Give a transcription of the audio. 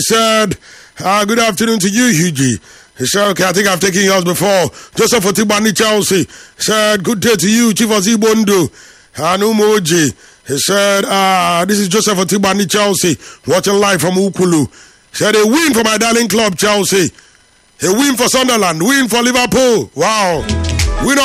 said, good afternoon to you, Hughie. He said, okay, I think I've taken yours before. Joseph Otibani Chelsea. He said, good day to you, Chief Ozibondo. Hanumoji. He said, this is Joseph Otibani Chelsea, watching live from Ukulu. He said, a win for my darling club, Chelsea. A win for Sunderland, win for Liverpool. Wow.